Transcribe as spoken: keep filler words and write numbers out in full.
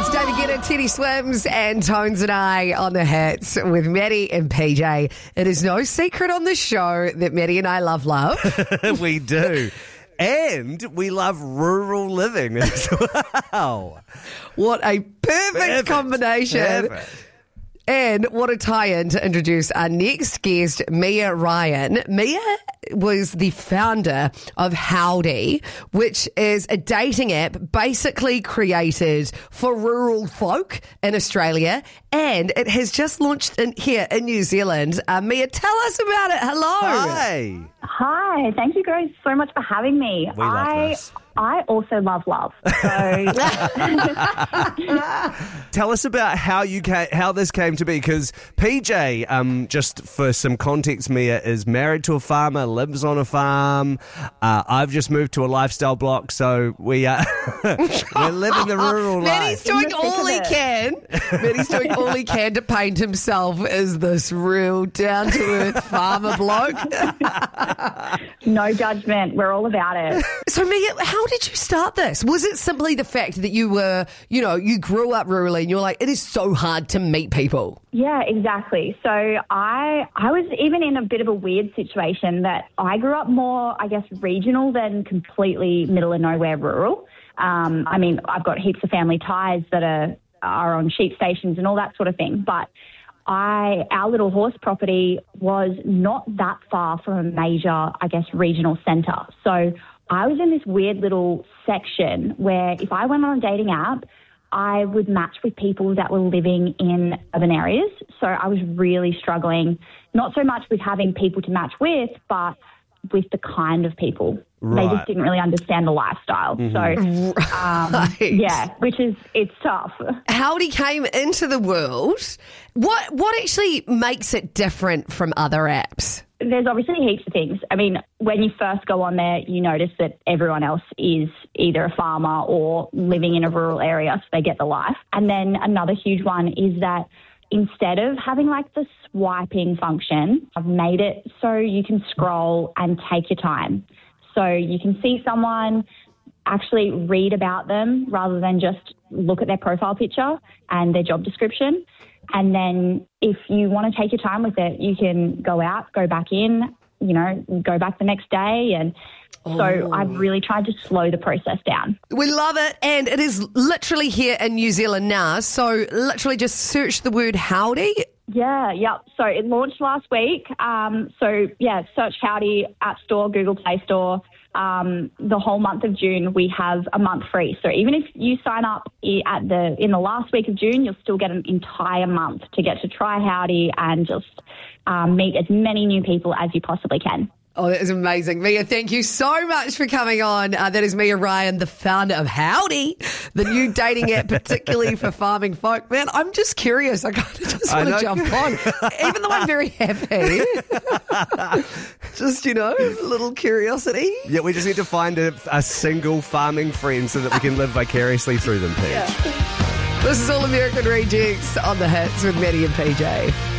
It's David Guetta, Teddy Swims, and Tones and I on the hits with Maddie and P J. It is no secret on the show that Maddie and I love love. We do. And we love rural living as well. What a perfect, Perfect. combination. Perfect. And what a tie-in to introduce our next guest, Mia Ryan. Mia was the founder of Howdy, which is a dating app basically created for rural folk in Australia. And it has just launched in here in New Zealand. Uh, Mia, tell us about it. Hello. Hi. Hi, thank you guys so much for having me. We love I, this. I also love love. So Tell us about how you ca- how this came to be, because P J, um, just for some context, Mia is married to a farmer, lives on a farm. Uh, I've just moved to a lifestyle block, so we are we're living the rural Maddie's life. doing In the thick all of he it. can. Maddie's doing all he can to paint himself as this real down-to-earth farmer bloke. no judgment. We're all about it. So, Mia, how did you start this? Was it simply the fact that you were, you know, you grew up rurally and you're like, it is so hard to meet people? Yeah, exactly. So I I was even in a bit of a weird situation that I grew up more, I guess, regional than completely middle of nowhere rural. Um, I mean, I've got heaps of family ties that are are on sheep stations and all that sort of thing, but I, our little horse property was not that far from a major, I guess, regional centre. So I was in this weird little section where if I went on a dating app, I would match with people that were living in urban areas. So I was really struggling, not so much with having people to match with, but with the kind of people. Right. They just didn't really understand the lifestyle. So, um, Right. yeah, which is, it's tough. Howdy came into the world. What what actually makes it different from other apps? There's obviously heaps of things. I mean, when you first go on there, you notice that everyone else is either a farmer or living in a rural area, so they get the life. And then another huge one is that instead of having like the swiping function, I've made it so you can scroll and take your time. So you can see someone, actually read about them rather than just look at their profile picture and their job description. And then if you want to take your time with it, you can go out, go back in, you know, go back the next day. And so Oh. I've really tried to slow the process down. We love it, and it is literally here in New Zealand now. So literally just search the word Howdy. Yeah, yeah. So it launched last week. Um, so, yeah, search Howdy, App Store, Google Play Store. Um, the whole month of June, we have a month free. So even if you sign up i- at the in the last week of June, you'll still get an entire month to get to try Howdy and just um, meet as many new people as you possibly can. Oh, that is amazing. Mia, thank you so much for coming on. Uh, that is Mia Ryan, the founder of Howdy, the new dating app, particularly for farming folk. Man, I'm just curious. I kind of just I want to know. jump on, even though I'm very happy. Just, you know, a little curiosity. Yeah, we just need to find a, a single farming friend so that we can live vicariously through them, Paige. This is All American Rejects on the hits with Maddie and P J.